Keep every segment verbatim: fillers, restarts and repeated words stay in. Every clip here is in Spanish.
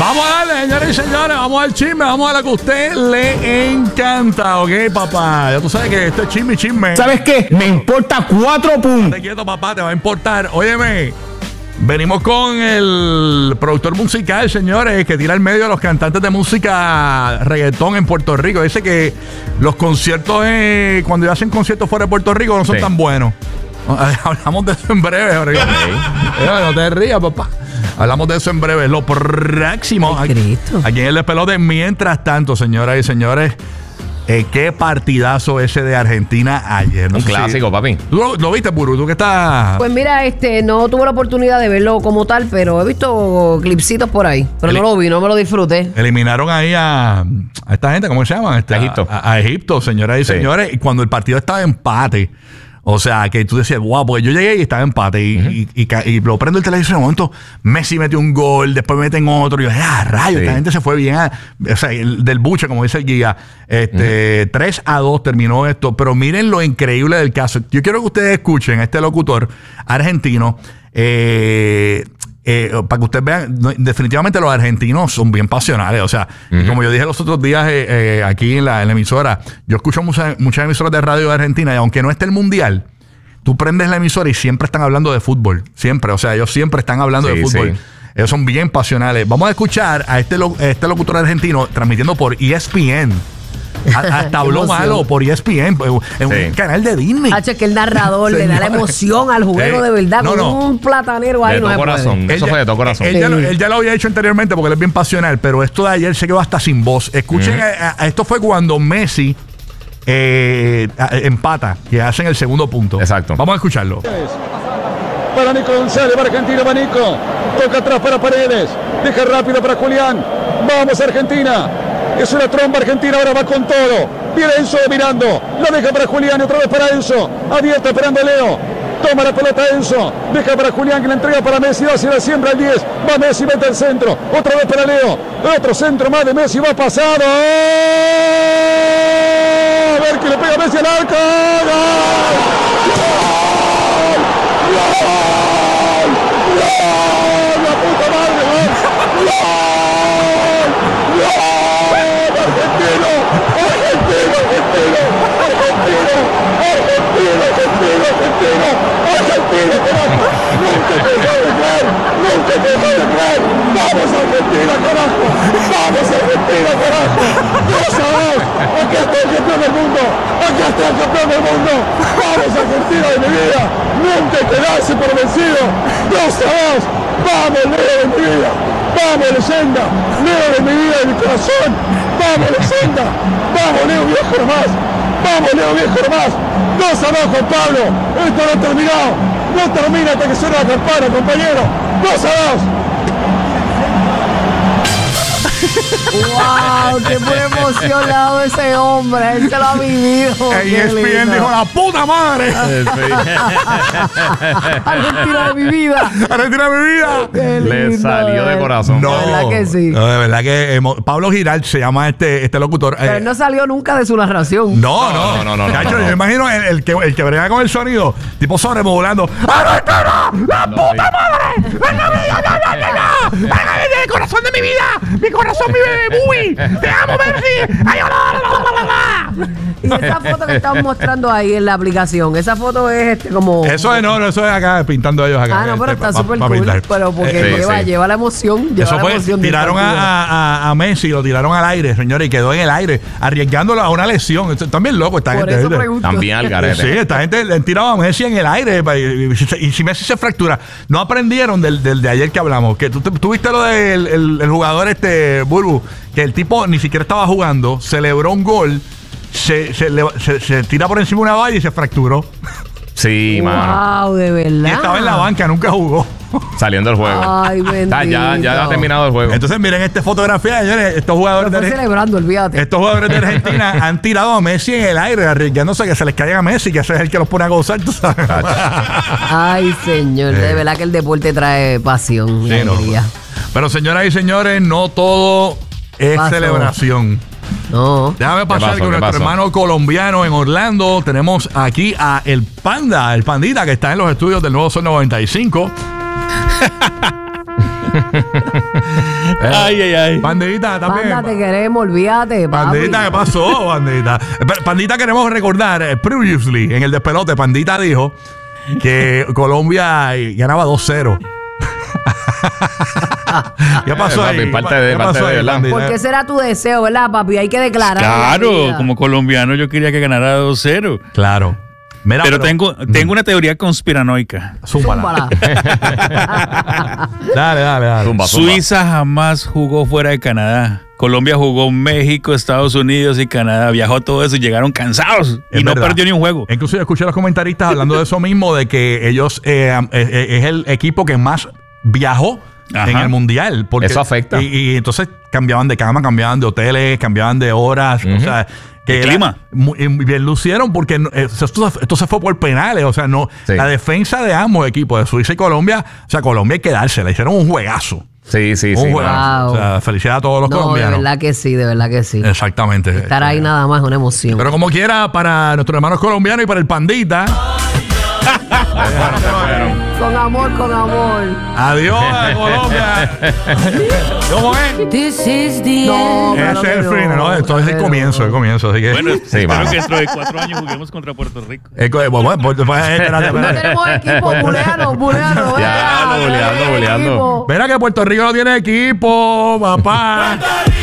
Vamos a darle, señores y señores, vamos al chisme, vamos a lo que a usted le encanta, ¿ok, papá? Ya tú sabes que esto es chisme, chisme. ¿Sabes qué? Me importa cuatro puntos. Te quieto, papá, te va a importar. Óyeme, venimos con el productor musical, señores, que tira al medio a los cantantes de música reggaetón en Puerto Rico. Dice que los conciertos, eh, cuando hacen conciertos fuera de Puerto Rico, no son sí. tan buenos. Hablamos de eso en breve. Okay. No te rías, papá. Hablamos de eso en breve. Lo próximo aquí, aquí en el despelote. Mientras tanto, señoras y señores, eh, qué partidazo ese de Argentina ayer. No Un clásico, si, papi. ¿Tú lo, lo viste, Puru? ¿Tú qué estás? Pues mira, este, no tuve la oportunidad de verlo como tal, pero he visto clipsitos por ahí. Pero El, no lo vi, no me lo disfruté. Eliminaron ahí a, a esta gente, ¿cómo se llaman? Este, a Egipto. A, a Egipto, señoras y sí. señores. Y cuando el partido estaba en empate. O sea, que tú decías, guau, porque yo llegué y estaba en empate y, uh-huh. y, y, y, y lo prendo el televisor. En un momento, Messi metió un gol, después meten otro. Y yo, ah, rayos, sí. esta gente se fue bien. A, o sea, el, del buche, como dice el guía. Este, uh-huh. tres a dos terminó esto. Pero miren lo increíble del caso. Yo quiero que ustedes escuchen a este locutor argentino. Eh. Eh, para que ustedes vean, no, definitivamente los argentinos son bien pasionales. O sea, uh-huh. como yo dije los otros días eh, eh, aquí en la, en la emisora, yo escucho muchas, muchas emisoras de radio de Argentina y aunque no esté el mundial, tú prendes la emisora y siempre están hablando de fútbol. Siempre, o sea, ellos siempre están hablando sí, de fútbol. Sí. Ellos son bien pasionales. Vamos a escuchar a este, lo, este locutor argentino transmitiendo por E S P N. Hasta habló malo por E S P N, en sí. un canal de Disney. Hacho, que el narrador le da la emoción al juego eh, de verdad, no, con no. un platanero ahí. De no todo corazón. Eso ya, fue de todo corazón. Él, sí. ya lo, él ya lo había hecho anteriormente porque él es bien pasional, pero esto de ayer se quedó hasta sin voz. Escuchen, uh-huh. a, a, esto fue cuando Messi eh, a, empata, que hacen el segundo punto. Exacto. Vamos a escucharlo. Para Nico González, para Argentina, va Nico. Toca atrás para Paredes. Deja rápido para Julián. Vamos, Argentina. Es una tromba argentina, ahora va con todo. Viene Enzo mirando. La deja para Julián, otra vez para Enzo. Abierta esperando Leo. Toma la pelota Enzo. Deja para Julián que la entrega para Messi. Va hacia la siembra el diez. Va Messi, mete el centro. Otra vez para Leo. Otro centro más de Messi. Va pasado. A ver que le pega Messi al arco. ¡Gol! ¡Gol! ¡Gol! ¡Gol! ¡La puta madre! ¡Gol! ¡Gol! Argentino, argentino, argentino, argentino, argentino, argentino, argentino, carajo, nunca te dejo de creer, nunca te dejo de creer, vamos Argentina, carajo, vamos Argentina, carajo, dos a dos, aquí está el campeón del mundo, aquí está el campeón del mundo, vamos Argentina de mi vida, nunca quedarse por vencido, dos a dos, vamos Leo de mi vida, vamos leyenda, Leo de mi vida, de mi corazón. ¡Vamos, leyenda! ¡Vamos, Leo, viejo nomás! ¡Vamos, Leo, viejo nomás! ¡Dos abajo, Juan Pablo! ¡Esto no ha terminado! ¡No termina hasta que suene la campana, compañero! ¡Dos a dos! ¡Wow! ¡Qué fue emocionado ese hombre! Él se lo ha vivido. E S P N dijo, ¡la puta madre! Argentina de mi vida. Argentina de mi vida. Le salió de corazón. No, de verdad que sí. No, de verdad que eh, Pablo Giral se llama este, este locutor. Pero eh, él no salió nunca de su narración. No, no, no, no. no, no, no, no. Yo imagino el, el que el que brega con el sonido, tipo sobremodulando. ¡Argentina! ¡La no, puta sí. madre! ¡Venga, venga, venga, venga! ¡Venga, el corazón de mi vida! ¡Mi corazón, mi bebé, Bubi! ¡Te amo, Messi! ¡Ay, hola! Y esa foto que están mostrando ahí en la aplicación, esa foto es este como... Eso es, no, no, eso es acá, pintando ellos acá. Ah, no, pero este, está súper cool. Pintar. Pero porque eh, lleva, sí. lleva la emoción. Lleva eso la fue, emoción tiraron a, a, a Messi, lo tiraron al aire, señores, y quedó en el aire, arriesgándolo a una lesión. Están bien locos esta Por gente. Eso También al garete. Sí, esta gente le han tirado a Messi en el aire. Y, y si Messi se fractura, no aprendieron del, del de ayer que hablamos. Que tú, tú viste lo del el, el jugador este Burbu, que el tipo ni siquiera estaba jugando, celebró un gol, se, se, le, se, se tira por encima de una valla y se fracturó. Sí, wow, mano. Wow, de verdad. Y estaba en la banca, nunca jugó. Saliendo del juego. Ay, bendito. Ya, ya ha terminado el juego. Entonces, miren esta fotografía, señores. Estos jugadores de celebrando, olvídate. Estos jugadores de Argentina han tirado a Messi en el aire, arriesgándose que se les caiga a Messi, que ese es el que los pone a gozar, tú sabes. Ay, señor. De verdad que el deporte trae pasión. Sí, no. Pero, señoras y señores, no todo es Paso. celebración. No. Déjame pasar pasó, con nuestro pasó? hermano colombiano en Orlando. Tenemos aquí a el Panda, el Pandita, que está en los estudios del Nuevo Sol noventa y cinco. Ay, ay, ay. Pandita también. Panda, te queremos, olvídate, papi. Pandita, ¿qué pasó, Pandita? Pero, Pandita, queremos recordar, eh, previously, en el despelote, Pandita dijo que Colombia eh, ganaba dos cero. ¿Qué pasó Papi, ahí? parte de- ¿Qué parte pasó de, ahí, ¿verdad? Pandita? Porque ese era tu deseo, ¿verdad, papi? Hay que declarar. Claro, como colombiano yo quería que ganara dos cero. Claro. Mira, Pero tengo, tengo una teoría conspiranoica. Zúmbala. Zúmbala. Dale, dale, dale. Zumba, zumba. Suiza jamás jugó fuera de Canadá. Colombia jugó México, Estados Unidos y Canadá. Viajó todo eso y llegaron cansados. Es y no verdad. perdió ni un juego. Incluso yo escuché a los comentaristas hablando de eso mismo, de que ellos eh, eh, eh, es el equipo que más viajó Ajá. en el mundial. Porque, Eso afecta. Y, y entonces cambiaban de cama, cambiaban de hoteles, cambiaban de horas. O sea, que De era- clima. muy- muy bien lucieron porque no- eh, esto, esto se fue por penales. O sea, no Sí. la defensa de ambos equipos, de Suiza y Colombia, o sea, Colombia hay que dársela. Hicieron un juegazo. Sí, sí, un sí. juegazo. Wow. O sea, felicidades a todos los No, de colombianos. verdad que sí, de verdad que sí. Exactamente. Estar ahí nada más es una emoción. Pero como quiera, para nuestros hermanos colombianos y para el Pandita. Con amor, con amor. Adiós a Colombia. ¿Cómo es? This is the No, end. claro Ese es que el fin, ¿no? Esto es el Pero- comienzo, el comienzo. Así que. Bueno, Sí, espero vamos. que dentro de cuatro años juguemos contra Puerto Rico. Eh, co- bueno, bueno, pues, pues, espérate, No espérate. tenemos equipo, buleano, buleano. Ya, venga, buleando, no buleando. tenemos equipo. Mira que Puerto Rico no tiene equipo, papá.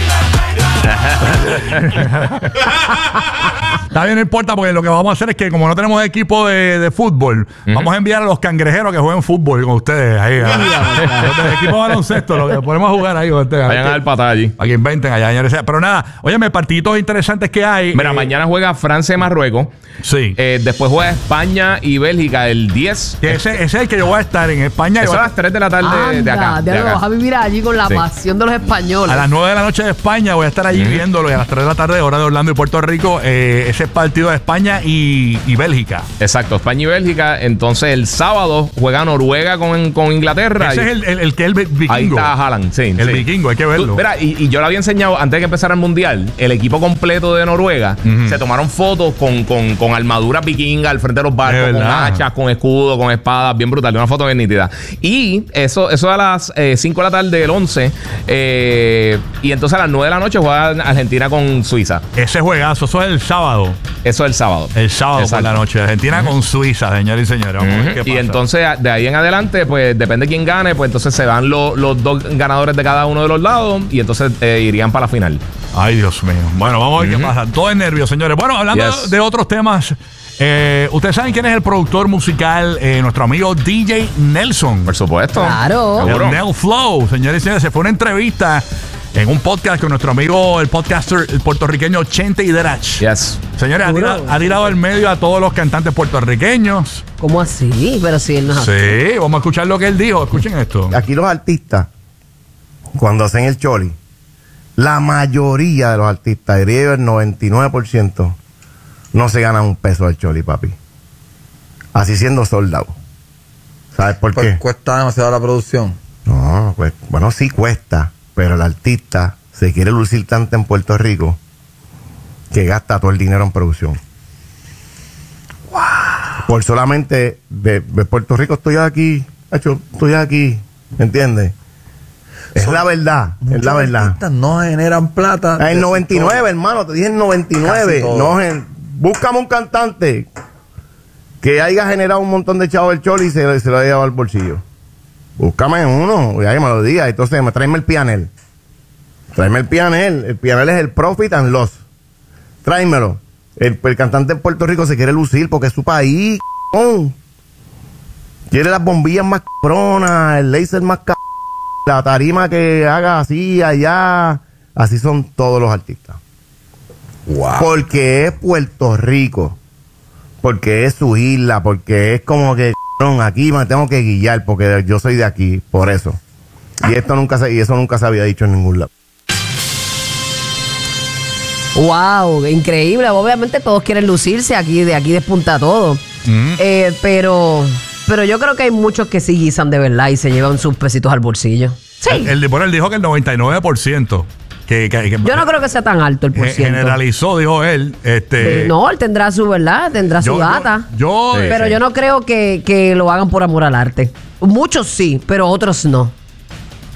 Está bien, no importa, porque lo que vamos a hacer es que, como no tenemos equipo de, de fútbol, vamos a enviar a los cangrejeros que jueguen fútbol con ustedes. Ahí, a- los del equipo de baloncesto, lo que podemos jugar ahí con ustedes. Vayan a dar patada allí. Para que inventen allá, señores. Pero nada, óyeme, partiditos interesantes que hay. Mira, eh, mañana juega Francia y Marruecos. Sí. Eh, después juega España y Bélgica el diez. Que ese, ese es el que yo voy a estar en España. Eso Yo a voy a las tres de la tarde de acá. Anda, de ya lo acá. vas a vivir allí con la Sí. pasión de los españoles. A las nueve de la noche de España voy a estar allí viéndolo y a las tres de la tarde, hora de Orlando y Puerto Rico, eh, ese partido de España y, y Bélgica. Exacto, España y Bélgica. Entonces el sábado juega Noruega con, con Inglaterra. Ese Y- es el, el, el que es el vikingo. Ahí está Haaland, sí. El sí. vikingo, hay que verlo. Tú, mira, y, y yo le había enseñado antes de que empezara el mundial, el equipo completo de Noruega, se tomaron fotos con, con, con armaduras vikingas al frente de los barcos, De con verdad. hachas, con escudos, con espadas, bien brutal, una foto bien nítida. Y eso, eso a las eh, cinco de la tarde del once, eh, y entonces a las nueve de la noche juega Argentina con Suiza. Ese juegazo, eso es el sábado. Eso es el sábado. El sábado por Exacto. la noche. Argentina con Suiza, señores y señores. Vamos a ver qué Y pasa. entonces de ahí en adelante, pues depende de quién gane, pues entonces se van los, los dos ganadores de cada uno de los lados y entonces eh, irían para la final. Ay, Dios mío. Bueno, vamos a ver qué pasa. Todo es nervio, señores. Bueno, hablando Yes. de otros temas, eh, ustedes saben quién es el productor musical, eh, nuestro amigo D J Nelson. Por supuesto. Claro. Seguro. El Nel Flow, señores y señores. Se fue una entrevista en un podcast con nuestro amigo, el podcaster el puertorriqueño Chente Hidrach. Yes. Señores, ha Duro. tirado, ha tirado al medio a todos los cantantes puertorriqueños. ¿Cómo así? Pero si él no es así. Sí, vamos a escuchar lo que él dijo. Escuchen esto. Aquí los artistas, cuando hacen el choli, la mayoría de los artistas, diría yo el noventa y nueve por ciento, no se ganan un peso del choli, papi. Así siendo soldado. ¿Sabes por Pues qué? cuesta demasiado la producción. No, pues, bueno, sí cuesta, pero el artista se quiere lucir tanto en Puerto Rico que gasta todo el dinero en producción. Por solamente de, de Puerto Rico estoy aquí, hecho, estoy aquí, ¿me entiendes? Es Son la verdad, es Muchos la verdad. artistas no generan plata. Ah, de el su noventa y nueve, todo. hermano, te dije el noventa y nueve. Casi todo. No, gen- búscame un cantante que haya generado un montón de chavos del choli y se, se lo haya llevado al bolsillo. Búscame uno, ya que me lo diga. Entonces, me tráeme el pianel. Tráeme el pianel. El pianel es el profit and loss. Tráemelo. El, el cantante en Puerto Rico se quiere lucir porque es su país. c******. Quiere las bombillas más cabronas, el laser más cabrón, la tarima que haga así, allá. Así son todos los artistas. Wow. Porque es Puerto Rico. Porque es su isla. Porque es como que, cabrón, aquí me tengo que guiar porque yo soy de aquí. Por eso. Y esto nunca se, y eso nunca se había dicho en ningún lado. Wow, increíble. Obviamente todos quieren lucirse aquí, de aquí despunta todo. Eh, pero, pero yo creo que hay muchos que sí guisan de verdad y se llevan sus pesitos al bolsillo. Sí. El, el, bueno, él dijo que el noventa y nueve por ciento. Que, que, que- Yo no creo que sea tan alto el por ge- ciento. generalizó, dijo él. Este, Eh, no, él tendrá su verdad, tendrá yo- su data. Yo, yo, pero eh, yo no creo que, que lo hagan por amor al arte. Muchos sí, pero otros no.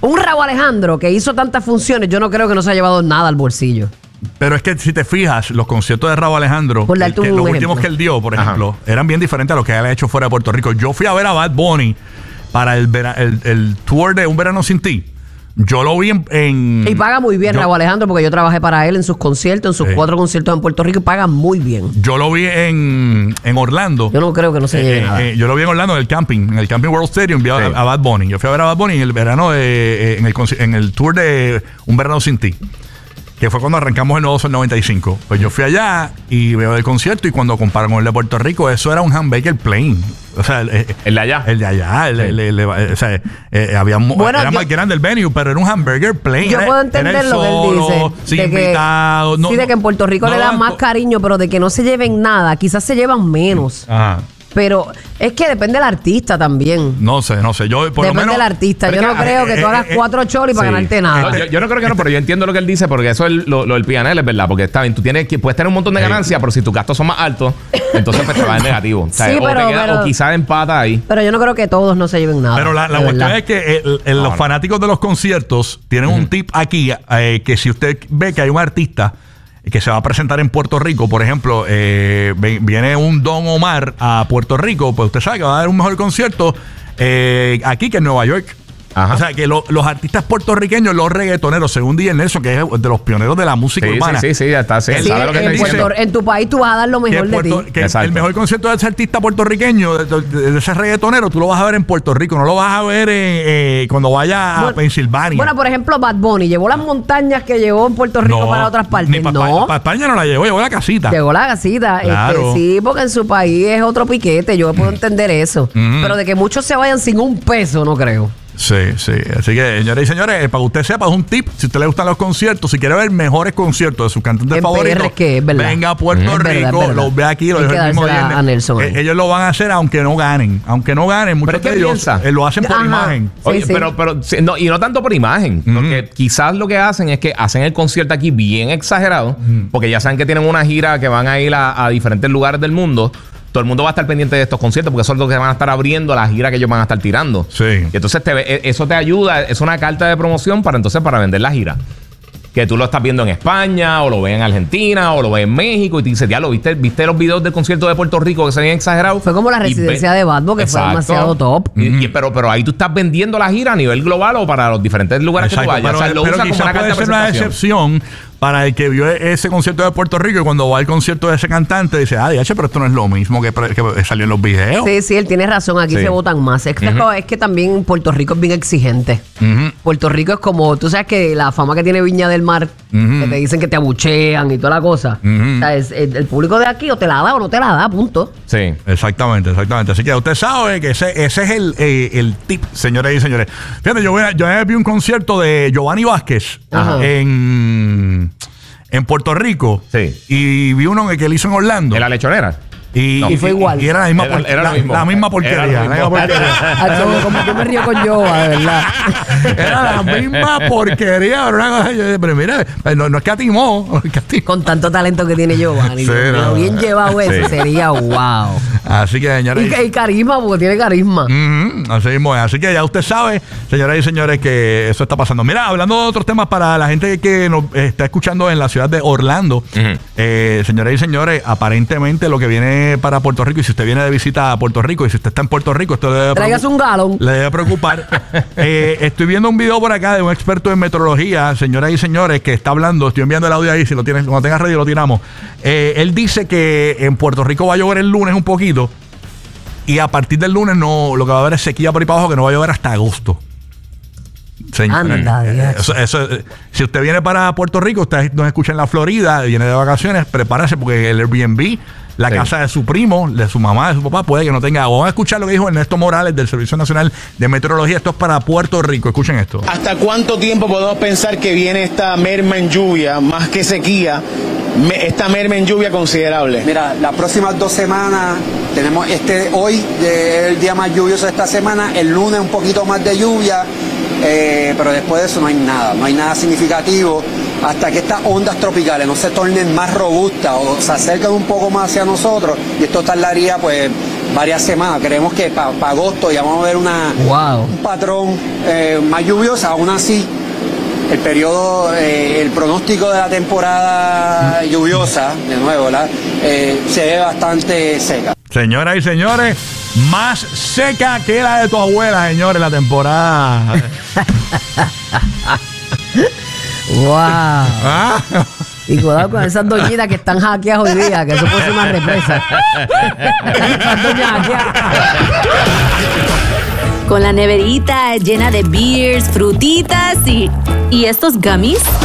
Un Rauw Alejandro que hizo tantas funciones, yo no creo que no se ha llevado nada al bolsillo. Pero es que si te fijas, los conciertos de Rauw Alejandro, Por el darte que- un los ejemplo. últimos que él dio, por Ajá. ejemplo, eran bien diferentes a los que él ha hecho fuera de Puerto Rico. Yo fui a ver a Bad Bunny para el, vera- el, el tour de Un Verano Sin Ti. Yo lo vi en... en- Y paga muy bien yo- Rauw Alejandro porque yo trabajé para él en sus conciertos, en sus Sí. cuatro conciertos en Puerto Rico y paga muy bien. Yo lo vi en, en Orlando. Yo no creo que no se lleve Eh, nada. eh, yo lo vi en Orlando en el camping, en el Camping World Stadium, vi a, Sí. a Bad Bunny. Yo fui a ver a Bad Bunny en el verano, de, eh, en, el, conci- en el tour de Un Verano Sin Ti, que fue cuando arrancamos el nuevo Sol noventa y cinco. Pues yo fui allá y veo el concierto y cuando comparan con el de Puerto Rico, eso era un hamburger plain. O sea, el, el- El de allá. el de allá, el, Sí. el- el- el- o sea, eh, había mu- Bueno, era yo- más grande el venue, pero era un hamburger plain. Yo Era- puedo era entender él lo que él solo, dice. sin de que- invitados. no- sí, de que en Puerto Rico no le dan daban más co- cariño, pero de que no se lleven nada. Quizás se llevan menos. Ajá. Pero es que depende del artista también. No sé, no sé. Yo, por Depende lo menos, del artista. pero Yo es no que, creo eh, que tú eh, hagas eh, cuatro choris para Sí. ganarte nada. No, yo, yo no creo que no, pero yo entiendo lo que él dice, porque eso es lo, lo del Pianel, es verdad. Porque está bien, tú tienes que puedes tener un montón de ganancias, pero si tus gastos son más altos, entonces pues te va en negativo. O, sea, Sí, o, te pero- queda- pero- o quizás empata ahí. Pero yo no creo que todos no se lleven nada. Pero la, la de cuestión verdad. es que el- el- los no. fanáticos de los conciertos tienen un tip aquí, eh, que si usted ve que hay un artista que se va a presentar en Puerto Rico, por ejemplo, eh, ve- viene un Don Omar a Puerto Rico, pues usted sabe que va a dar un mejor concierto eh, aquí que en Nueva York. Ajá. O sea, que lo- los artistas puertorriqueños, los reggaetoneros, según D J Nelson, que es de los pioneros de la música Sí, urbana, sí, sí, sí, ya está. Sí, Él Sí, sabe lo que en, está dice- diciendo. Puerto- en tu país tú vas a dar lo que, mejor de Puerto- ti. que el- Exacto. el mejor concierto de ese artista puertorriqueño, de, de- de ese reggaetonero, tú lo vas a ver en Puerto Rico, no lo vas a ver en, eh, cuando vaya a Bueno, Pensilvania. Bueno, por ejemplo, Bad Bunny llevó las montañas que llevó en Puerto Rico No, para otras partes. ni pa- no. Para España no la llevó, llevó la casita. Llegó la gasita. Claro. Este, sí, porque en su país es otro piquete. Yo puedo entender eso. Mm. Pero de que muchos se vayan sin un peso, no creo. Sí, sí. Así que, señores y señores, eh, para que usted sepa, es un tip. Si a usted le gustan los conciertos, si quiere ver mejores conciertos de sus cantantes En favoritos, P R es que es verdad. venga a Puerto Es verdad, Rico, es verdad. los ve aquí, los Hay dejo que el mismo dársela viernes. a Nelson ahí. Eh, ellos lo van a hacer aunque no ganen. Aunque no ganen, muchos Pero es que de ellos piensa. eh, lo hacen por Ajá. imagen. Sí, Oye, sí. pero, pero sí, no, y no tanto por imagen, porque quizás lo que hacen es que hacen el concierto aquí bien exagerado, porque ya saben que tienen una gira que van a ir a, a diferentes lugares del mundo. Todo el mundo va a estar pendiente de estos conciertos porque son los que van a estar abriendo la gira que ellos van a estar tirando. Sí. Y entonces te, ve- eso te ayuda, es una carta de promoción para entonces para vender la gira. Que tú lo estás viendo en España, o lo ves en Argentina, o lo ves en México, y te dices, ya lo viste, viste los videos del concierto de Puerto Rico que se habían exagerado. Fue como la Y residencia ve- de Bad Bunny, que fue Exacto. demasiado top. Y- y- pero, pero ahí tú estás vendiendo la gira a nivel global o para los diferentes lugares que tú Exacto, vayas. pero, o sea, lo pero usas como quizás una carta puede de ser una presentación. excepción para el que vio ese concierto de Puerto Rico y cuando va al concierto de ese cantante dice, ah, diache, pero esto no es lo mismo que, pre- que salió en los videos. Sí, sí, él tiene razón. Aquí Sí. se votan más. Es que, es que también Puerto Rico es bien exigente. Ujú. Puerto Rico es como, tú sabes que la fama que tiene Viña del Mar, Ujú. que te dicen que te abuchean y toda la cosa. Ujú. O sea, es- el, el público de aquí o te la da o no te la da, punto. Sí. Exactamente, exactamente. Así que usted sabe que ese, ese es el, eh, el tip, señores y señores. Fíjate, yo, voy a- yo vi un concierto de Giovanni Vázquez Ajá. en, en Puerto Rico. Sí. Y vi uno que él hizo en Orlando. En la lechonera. Y, No. Y fue igual. Y era la misma, Era- por- era lo la, mismo. la misma porquería. Era lo la misma mismo. porquería. Ah, como, como yo me río con Yoba, de verdad. Era la misma porquería. Pero, una cosa, yo dije, pero mira, no, no es que atimó. No es que atimó. Con tanto talento que tiene Giovanni. Sí, Dios mío, no. bien llevado eso, Sí. sería wow. Así que, señores. Y, y carisma, porque tiene carisma. Ujú, así mismo es. Así que ya usted sabe, señoras y señores, que eso está pasando. Mira, hablando de otros temas para la gente que nos eh, está escuchando en la ciudad de Orlando, Ujú. eh, señoras y señores, aparentemente lo que viene para Puerto Rico, y si usted viene de visita a Puerto Rico, y si usted está en Puerto Rico, esto le debe, Traigas preocup- un galón. le debe preocupar. Eh, estoy viendo un video por acá de un experto en meteorología, señoras y señores, que está hablando. Estoy enviando el audio ahí, si lo tienes, cuando tengas ready lo tiramos. Eh, él dice que en Puerto Rico va a llover el lunes un poquito. Y a partir del lunes no, lo que va a haber es sequía por ahí para abajo, que no va a llover hasta agosto. Señor, Anda, eh, Dios. eso- eso, eh, si usted viene para Puerto Rico, usted nos escucha en la Florida, viene de vacaciones, prepárese porque el Airbnb, la Sí. casa de su primo, de su mamá, de su papá, puede que no tenga agua. Vamos a escuchar lo que dijo Ernesto Morales del Servicio Nacional de Meteorología. Esto es para Puerto Rico. Escuchen esto. ¿Hasta cuánto tiempo podemos pensar que viene esta merma en lluvia, más que sequía, me- esta merma en lluvia considerable? Mira, las próximas dos semanas tenemos este hoy eh, el día más lluvioso de esta semana, el lunes un poquito más de lluvia, eh, pero después de eso no hay nada, no hay nada significativo hasta que estas ondas tropicales no se tornen más robustas o se acerquen un poco más hacia nosotros, y esto tardaría pues varias semanas. Creemos que para pa agosto ya vamos a ver una, Wow. un patrón eh, más lluvioso. Aún así, el periodo, eh, el pronóstico de la temporada lluviosa, de nuevo, ¿verdad? Eh, se ve bastante seca. Señoras y señores, más seca que la de tu abuela, señores, la temporada. Wow. Ah. Y cuidado con esas doñitas que están hackeadas hoy día, que eso puede ser una represa. Esas doñas hackeadas. Con la neverita llena de beers, frutitas y... ¿Y estos gummies?